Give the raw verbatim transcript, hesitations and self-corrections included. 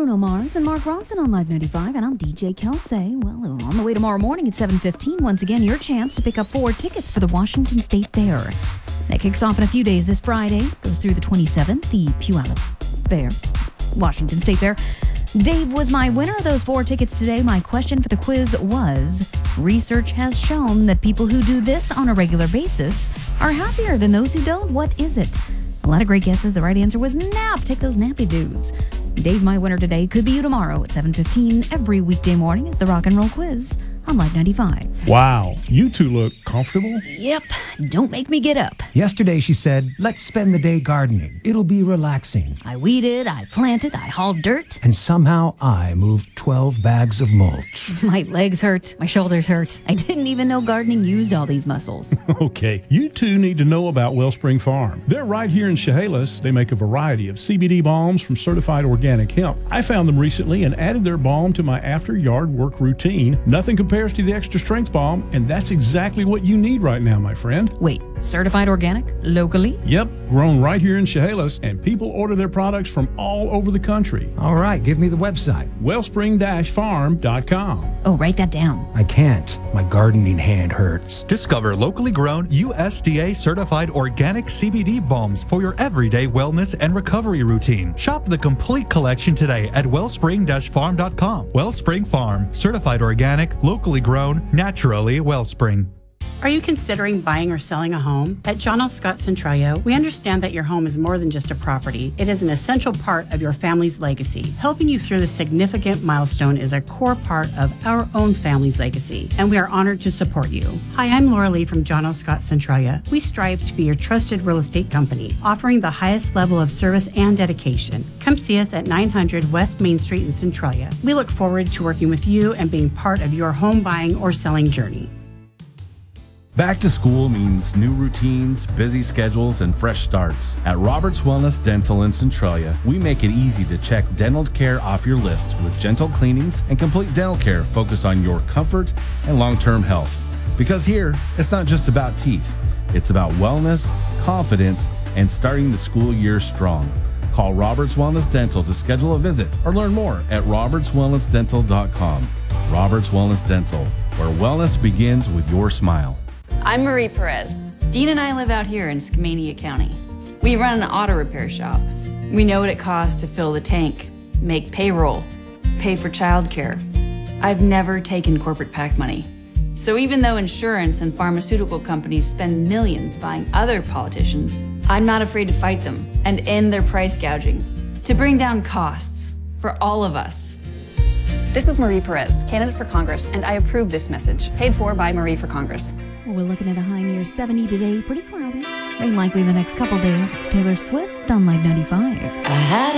Bruno Mars and Mark Ronson on Live ninety-five, and I'm D J Kelsey. Well, on the way tomorrow morning at seven fifteen, once again, your chance to pick up four tickets for the Washington State Fair. That kicks off in a few days this Friday, goes through the twenty-seventh, the Puyallup Fair, Washington State Fair. Dave was my winner of those four tickets today. My question for the quiz was, research has shown that people who do this on a regular basis are happier than those who don't. What is it? A lot of great guesses. The right answer was nap. Take those nappy dudes. Dave, my winner today, could be you tomorrow at seven fifteen every weekday morning as the Rock and Roll Quiz on Live ninety-five. Wow, you two look comfortable. Yep, don't make me get up. Yesterday she said, let's spend the day gardening. It'll be relaxing. I weeded, I planted, I hauled dirt. And somehow I moved twelve bags of mulch. My legs hurt, my shoulders hurt. I didn't even know gardening used all these muscles. Okay, you two need to know about Wellspring Farm. They're right here in Chehalis. They make a variety of C B D balms from certified organic hemp. I found them recently and added their balm to my after-yard work routine. Nothing compares to the extra strength balm, and that's exactly what you need right now, my friend. Wait, certified organic? Locally? Yep, grown right here in Chehalis, and people order their products from all over the country. All right, give me the website. wellspring dash farm dot com. Oh, write that down. I can't. My gardening hand hurts. Discover locally grown, U S D A certified organic C B D balms for your everyday wellness and recovery routine. Shop the complete collection today at wellspring dash farm dot com. Wellspring Farm, certified organic, locally grown, naturally Wellspring. Are you considering buying or selling a home? At John L. Scott Centralia, we understand that your home is more than just a property. It is an essential part of your family's legacy. Helping you through this significant milestone is a core part of our own family's legacy, and we are honored to support you. Hi, I'm Laura Lee from John L. Scott Centralia. We strive to be your trusted real estate company, offering the highest level of service and dedication. Come see us at nine hundred West Main Street in Centralia. We look forward to working with you and being part of your home buying or selling journey. Back to school means new routines, busy schedules, and fresh starts. At Roberts Wellness Dental in Centralia, we make it easy to check dental care off your list with gentle cleanings and complete dental care focused on your comfort and long-term health. Because here, it's not just about teeth. It's about wellness, confidence, and starting the school year strong. Call Roberts Wellness Dental to schedule a visit or learn more at roberts wellness dental dot com. Roberts Wellness Dental, where wellness begins with your smile. I'm Marie Perez. Dean and I live out here in Skamania County. We run an auto repair shop. We know what it costs to fill the tank, make payroll, pay for childcare. I've never taken corporate PAC money. So even though insurance and pharmaceutical companies spend millions buying other politicians, I'm not afraid to fight them and end their price gouging to bring down costs for all of us. This is Marie Perez, candidate for Congress, and I approve this message, paid for by Marie for Congress. We're looking at a high near seventy today, pretty cloudy. Rain likely the next couple days. It's Taylor Swift on Live ninety-five. I had